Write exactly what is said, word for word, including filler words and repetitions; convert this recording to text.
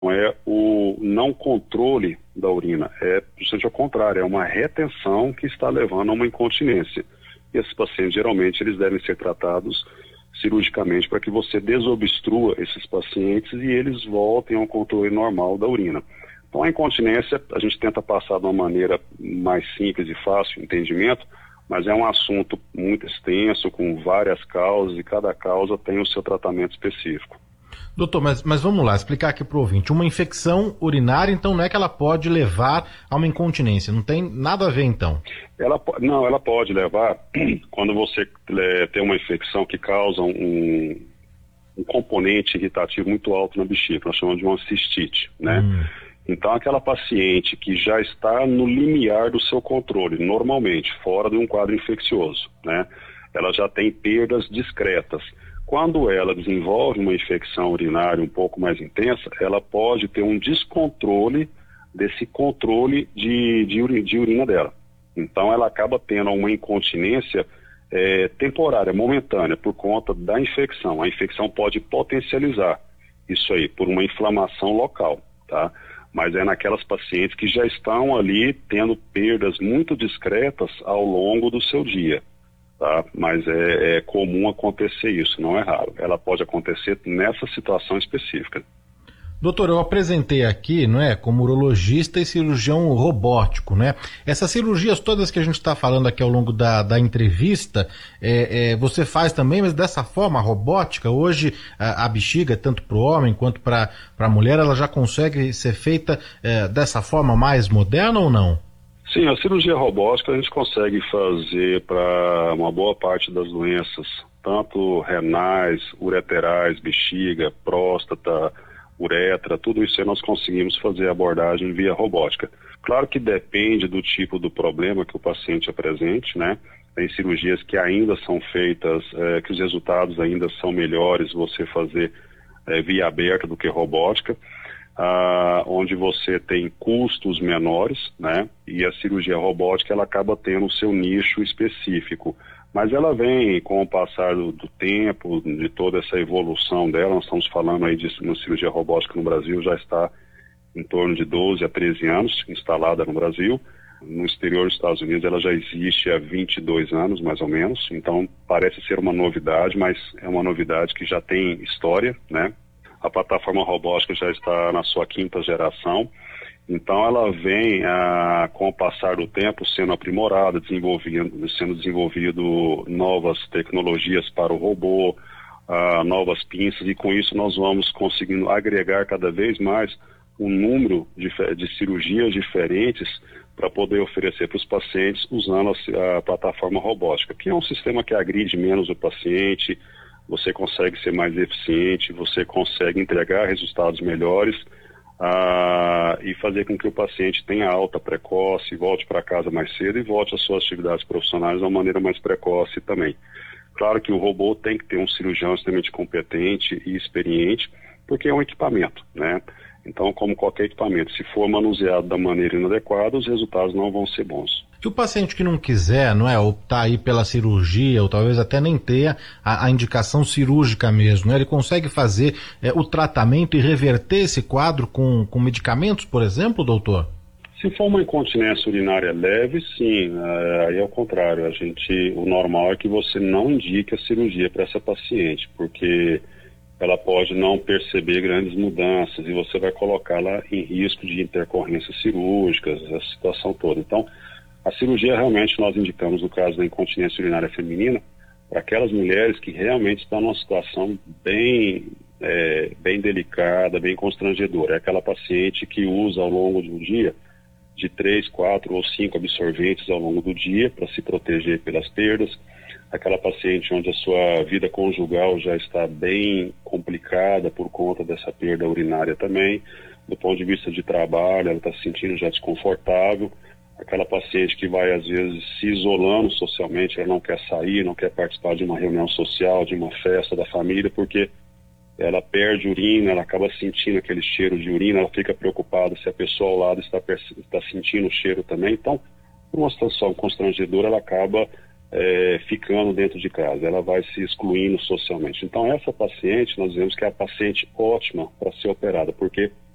Não é o não controle da urina, é justamente ao contrário, é uma retenção que está levando a uma incontinência. E esses pacientes, geralmente, eles devem ser tratados cirurgicamente para que você desobstrua esses pacientes e eles voltem ao controle normal da urina. Então, a incontinência, a gente tenta passar de uma maneira mais simples e fácil de entendimento, mas é um assunto muito extenso, com várias causas, e cada causa tem o seu tratamento específico. Doutor, mas, mas vamos lá, explicar aqui para o ouvinte. Uma infecção urinária, então, não é que ela pode levar a uma incontinência, não tem nada a ver, então? Ela, não, ela pode levar, quando você é, tem uma infecção que causa um, um componente irritativo muito alto na bexiga, nós chamamos de uma cistite, né? Hum. Então, aquela paciente que já está no limiar do seu controle, normalmente, fora de um quadro infeccioso, né? Ela já tem perdas discretas. Quando ela desenvolve uma infecção urinária um pouco mais intensa, ela pode ter um descontrole desse controle de, de, urina, de urina dela. Então, ela acaba tendo uma incontinência é, temporária, momentânea, por conta da infecção. A infecção pode potencializar isso aí, por uma inflamação local, tá? Mas é naquelas pacientes que já estão ali tendo perdas muito discretas ao longo do seu dia. Tá? Mas é, é comum acontecer isso, não é raro. Ela pode acontecer nessa situação específica. Doutor, eu apresentei aqui, não é, como urologista e cirurgião robótico, né? Essas cirurgias todas que a gente está falando aqui ao longo da, da entrevista, é, é, você faz também, mas dessa forma robótica. Hoje a, a bexiga, tanto para o homem quanto para a mulher, ela já consegue ser feita é, dessa forma mais moderna ou não? Sim, a cirurgia robótica a gente consegue fazer para uma boa parte das doenças, tanto renais, ureterais, bexiga, próstata, uretra, tudo isso aí nós conseguimos fazer a abordagem via robótica. Claro que depende do tipo do problema que o paciente apresente, né? Tem cirurgias que ainda são feitas, é, que os resultados ainda são melhores você fazer é, via aberta do que robótica. Ah, onde você tem custos menores, né? E a cirurgia robótica ela acaba tendo o seu nicho específico, mas ela vem com o passar do, do tempo, de toda essa evolução dela. Nós estamos falando aí de uma cirurgia robótica no Brasil, já está em torno de doze a treze anos instalada no Brasil. No exterior dos Estados Unidos ela já existe há vinte e dois anos, mais ou menos, então parece ser uma novidade, mas é uma novidade que já tem história, né? A plataforma robótica já está na sua quinta geração, então ela vem, ah, com o passar do tempo, sendo aprimorada, desenvolvendo, sendo desenvolvido novas tecnologias para o robô, ah, novas pinças, e com isso nós vamos conseguindo agregar cada vez mais um número de, de cirurgias diferentes para poder oferecer para os pacientes usando a, a plataforma robótica, que é um sistema que agride menos o paciente. Você consegue ser mais eficiente, você consegue entregar resultados melhores ah, e fazer com que o paciente tenha alta precoce, volte para casa mais cedo e volte às suas atividades profissionais de uma maneira mais precoce também. Claro que o robô tem que ter um cirurgião extremamente competente e experiente, porque é um equipamento, né? Então, como qualquer equipamento, se for manuseado da maneira inadequada, os resultados não vão ser bons. Se o paciente que não quiser, não é, optar aí pela cirurgia, ou talvez até nem tenha a, a indicação cirúrgica mesmo, né? Ele consegue fazer é, o tratamento e reverter esse quadro com, com medicamentos, por exemplo, doutor? Se for uma incontinência urinária leve, sim, aí é o contrário. A gente, o normal é que você não indique a cirurgia para essa paciente, porque ela pode não perceber grandes mudanças e você vai colocá-la em risco de intercorrências cirúrgicas, a situação toda. Então, a cirurgia realmente nós indicamos no caso da incontinência urinária feminina para aquelas mulheres que realmente estão numa situação bem, é, bem delicada, bem constrangedora. É aquela paciente que usa ao longo do dia de três, quatro ou cinco absorventes ao longo do dia para se proteger pelas perdas. Aquela paciente onde a sua vida conjugal já está bem complicada por conta dessa perda urinária também. Do ponto de vista de trabalho, ela está se sentindo já desconfortável. Aquela paciente que vai, às vezes, se isolando socialmente, ela não quer sair, não quer participar de uma reunião social, de uma festa da família, porque ela perde urina, ela acaba sentindo aquele cheiro de urina, ela fica preocupada se a pessoa ao lado está, está sentindo o cheiro também. Então, por uma situação constrangedora, ela acaba é, ficando dentro de casa, ela vai se excluindo socialmente. Então, essa paciente, nós dizemos que é a paciente ótima para ser operada, porque